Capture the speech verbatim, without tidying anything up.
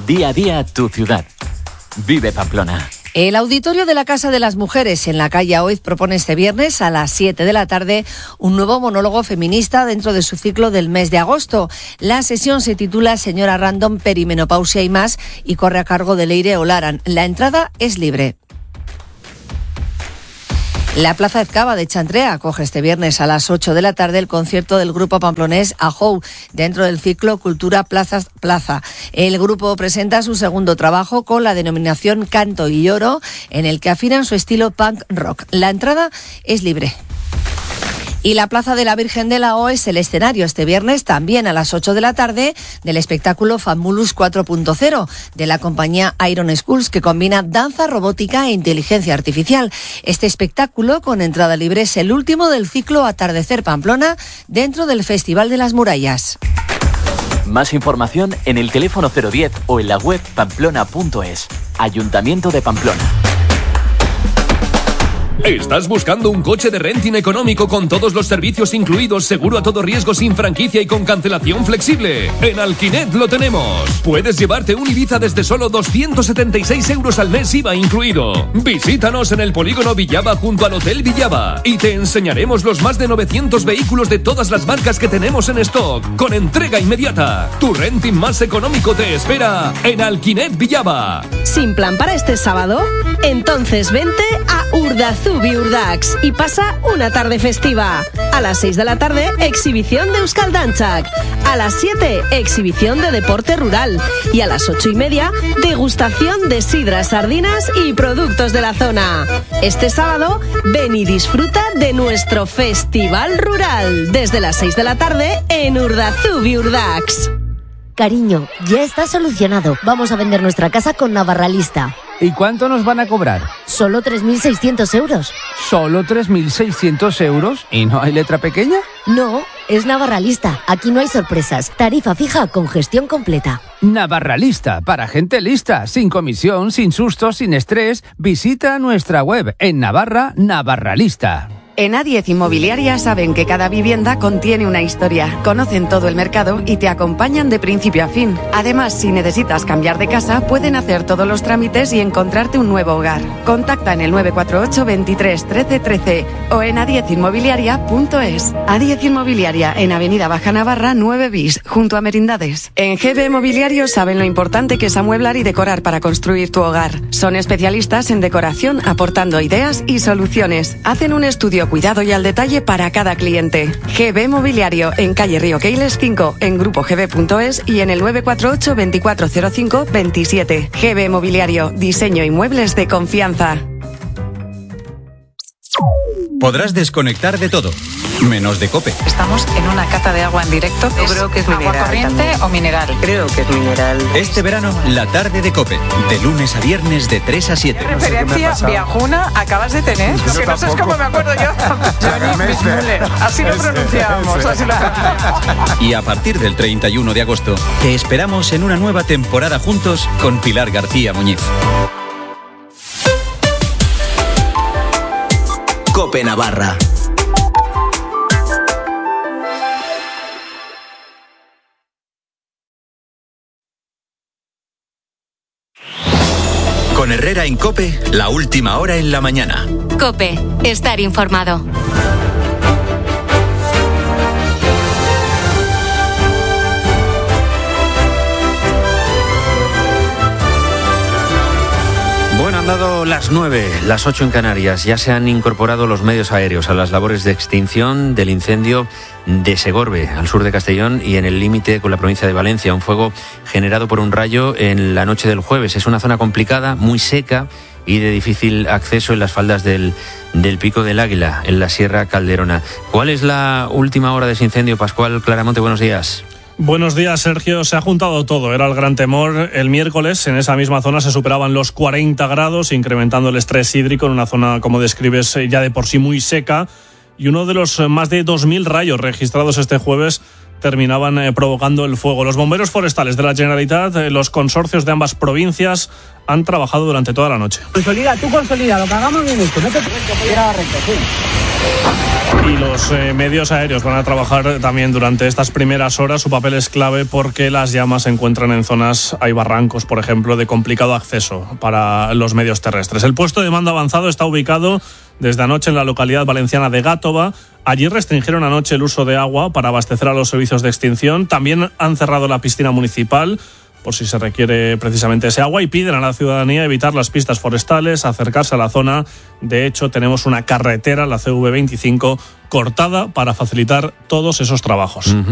Día a día tu ciudad. Vive Pamplona. El auditorio de la Casa de las Mujeres en la calle Aoiz propone este viernes a las siete de la tarde un nuevo monólogo feminista dentro de su ciclo del mes de agosto. La sesión se titula Señora Random, Perimenopausia y más y corre a cargo de Leire Olaran. La entrada es libre. La Plaza Ezcaba de Chantrea acoge este viernes a las ocho de la tarde el concierto del grupo pamplonés Ajou, dentro del ciclo Cultura Plazas Plaza. El grupo presenta su segundo trabajo con la denominación Canto y Lloro, en el que afinan su estilo punk rock. La entrada es libre. Y la Plaza de la Virgen de la O es el escenario este viernes, también a las ocho de la tarde, del espectáculo Famulus cuatro punto cero de la compañía Iron Schools, que combina danza, robótica e inteligencia artificial. Este espectáculo, con entrada libre, es el último del ciclo Atardecer Pamplona dentro del Festival de las Murallas. Más información en el teléfono cero diez o en la web pamplona punto es. Ayuntamiento de Pamplona. ¿Estás buscando un coche de renting económico con todos los servicios incluidos, seguro a todo riesgo, sin franquicia y con cancelación flexible? En Alquinet lo tenemos. Puedes llevarte un Ibiza desde solo doscientos setenta y seis euros al mes I V A incluido. Visítanos en el polígono Villaba junto al Hotel Villaba y te enseñaremos los más de novecientos vehículos de todas las marcas que tenemos en stock, con entrega inmediata. Tu renting más económico te espera en Alquinet Villaba. ¿Sin plan para este sábado? Entonces vente a Urdazú Urdax y pasa una tarde festiva. A las seis de la tarde, exhibición de Euskal Dantzak. A las siete, exhibición de deporte rural. Y a las ocho y media, degustación de sidras, sardinas y productos de la zona. Este sábado, ven y disfruta de nuestro Festival Rural. Desde las seis de la tarde, en Urdazú Urdax. Cariño, ya está solucionado. Vamos a vender nuestra casa con Navarralista. ¿Y cuánto nos van a cobrar? Solo tres mil seiscientos euros. ¿Solo tres mil seiscientos euros? ¿Y no hay letra pequeña? No, es Navarralista. Aquí no hay sorpresas. Tarifa fija con gestión completa. Navarralista, para gente lista, sin comisión, sin sustos, sin estrés. Visita nuestra web en Navarra, Navarralista. En A diez Inmobiliaria saben que cada vivienda contiene una historia, conocen todo el mercado y te acompañan de principio a fin. Además, si necesitas cambiar de casa, pueden hacer todos los trámites y encontrarte un nuevo hogar. Contacta en el nueve cuatro ocho, veintitrés, trece, trece o en a diez inmobiliaria punto es. A diez Inmobiliaria, en Avenida Baja Navarra, nueve bis, junto a Merindades. En G B Mobiliario saben lo importante que es amueblar y decorar para construir tu hogar. Son especialistas en decoración, aportando ideas y soluciones. Hacen un estudio cuidado y al detalle para cada cliente. G B Mobiliario, en calle Río Keiles cinco, en grupo g b punto es y en el nueve cuatro ocho, veinticuatro cero cinco, veintisiete. G B Mobiliario, diseño y muebles de confianza. Podrás desconectar de todo, menos de COPE. Estamos en una cata de agua en directo. Yo creo que es agua mineral. Corriente También. o mineral. Creo que es mineral. Este verano, la tarde de COPE, de lunes a viernes de tres a siete. ¿Qué referencia viajuna acabas de tener? Lo que no sé es cómo me acuerdo yo. Johnny Bismuller. Así lo pronunciamos. Así lo... Y a partir del treinta y uno de agosto, te esperamos en una nueva temporada juntos con Pilar García Muñiz. COPE Navarra. Con Herrera en COPE, la última hora en la mañana. COPE, estar informado. Bueno, han dado las nueve, las ocho en Canarias. Ya se han incorporado los medios aéreos a las labores de extinción del incendio de Segorbe, al sur de Castellón y en el límite con la provincia de Valencia. Un fuego generado por un rayo en la noche del jueves. Es una zona complicada, muy seca y de difícil acceso en las faldas del, del Pico del Águila, en la Sierra Calderona. ¿Cuál es la última hora de ese incendio, Pascual Claramonte? Buenos días. Buenos días, Sergio. Se ha juntado todo. Era el gran temor. El miércoles, en esa misma zona, se superaban los cuarenta grados, incrementando el estrés hídrico en una zona, como describes, ya de por sí muy seca. Y uno de los más de dos mil rayos registrados este jueves terminaban eh, provocando el fuego. Los bomberos forestales de la Generalitat, eh, los consorcios de ambas provincias, han trabajado durante toda la noche. Consolida, tú consolida, lo que hagamos bien hecho. No te Y los eh, medios aéreos van a trabajar también durante estas primeras horas. Su papel es clave porque las llamas se encuentran en zonas, hay barrancos, por ejemplo, de complicado acceso para los medios terrestres. El puesto de mando avanzado está ubicado desde anoche en la localidad valenciana de Gátova. Allí restringieron anoche el uso de agua para abastecer a los servicios de extinción. También han cerrado la piscina municipal por si se requiere precisamente ese agua, y piden a la ciudadanía evitar las pistas forestales, acercarse a la zona. De hecho, tenemos una carretera, la C V veinticinco, cortada para facilitar todos esos trabajos. Uh-huh.